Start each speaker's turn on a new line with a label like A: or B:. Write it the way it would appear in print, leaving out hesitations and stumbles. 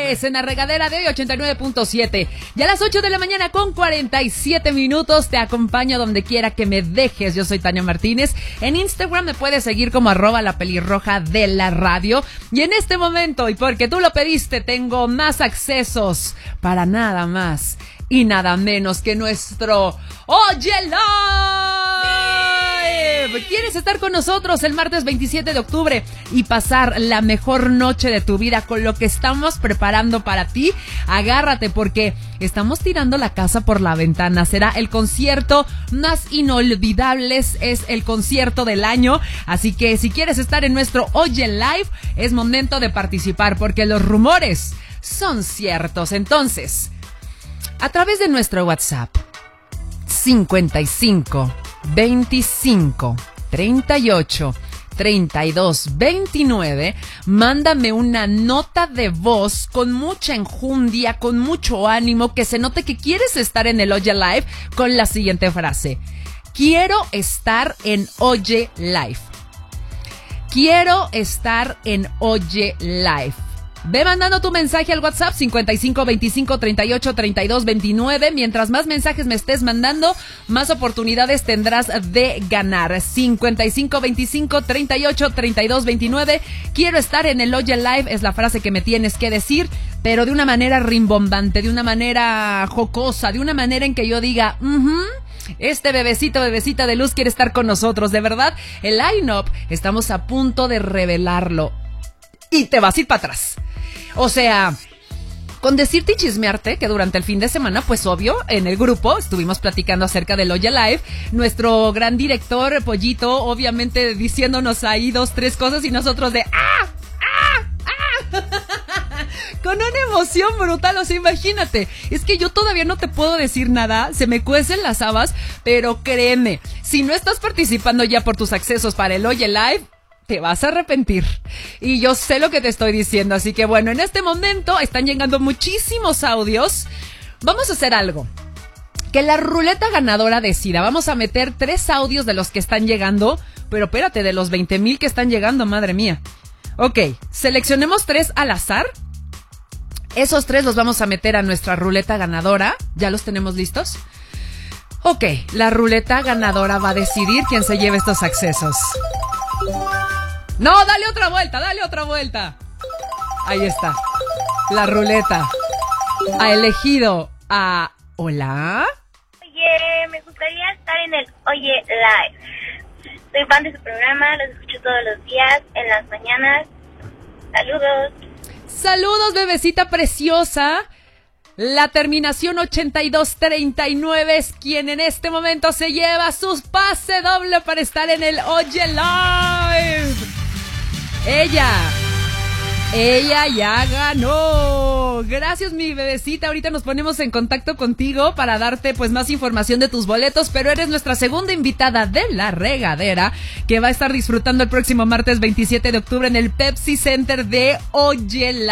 A: Linares, en la regadera de hoy 89.7. Y a las 8 de la mañana con 47 minutos te acompaño donde quiera que me dejes. Yo soy Tania Martínez. En Instagram me puedes seguir como @lapelirroja de la radio. Y en este momento, y porque tú lo pediste, tengo más accesos para nada más y nada menos que nuestro Oye Live. ¿Quieres estar con nosotros el martes 27 de octubre y pasar la mejor noche de tu vida con lo que estamos preparando para ti? Agárrate porque estamos tirando la casa por la ventana. Será el concierto más inolvidable, es el concierto del año. Así que si quieres estar en nuestro Oye Live, es momento de participar porque los rumores son ciertos. Entonces, a través de nuestro WhatsApp 55 25 38 32 29, mándame una nota de voz con mucha enjundia, con mucho ánimo, que se note que quieres estar en el Oye Live con la siguiente frase: quiero estar en Oye Live. Quiero estar en Oye Live. Ve mandando tu mensaje al WhatsApp 55 25 38 32 29. Mientras más mensajes me estés mandando, más oportunidades tendrás de ganar. 55 25 38 32 29. Quiero estar en el Oye Live es la frase que me tienes que decir, pero de una manera rimbombante, de una manera jocosa, de una manera en que yo diga, este bebecita de luz quiere estar con nosotros. De verdad, el line-up estamos a punto de revelarlo y te vas a ir para atrás. O sea, con decirte y chismearte que durante el fin de semana, pues obvio, en el grupo estuvimos platicando acerca del Oye Live. Nuestro gran director, Pollito, obviamente diciéndonos ahí 2, 3 cosas y nosotros de con una emoción brutal. O sea, imagínate, es que yo todavía no te puedo decir nada, se me cuecen las habas, pero créeme, si no estás participando ya por tus accesos para el Oye Live, te vas a arrepentir. Y yo sé lo que te estoy diciendo. Así que bueno, en este momento están llegando muchísimos audios. Vamos a hacer algo. Que la ruleta ganadora decida. Vamos a meter 3 audios de los que están llegando. Pero espérate, de los 20,000 que están llegando, madre mía. Ok, seleccionemos 3 al azar. Esos 3 los vamos a meter a nuestra ruleta ganadora. ¿Ya los tenemos listos? Ok, la ruleta ganadora va a decidir quién se lleve estos accesos. No, dale otra vuelta. Ahí está. La ruleta ha elegido a... ¿Hola?
B: Oye, me gustaría estar en el Oye Live. Soy fan de su programa, los escucho todos los días, en las mañanas. Saludos.
A: Saludos, bebecita preciosa. La terminación 8239 es quien en este momento se lleva sus pase doble para estar en el Oye Live. Ella ya ganó. Gracias, mi bebecita. Ahorita nos ponemos en contacto contigo para darte pues más información de tus boletos, pero eres nuestra segunda invitada de la regadera que va a estar disfrutando el próximo martes 27 de octubre en el Pepsi Center de Oye Live.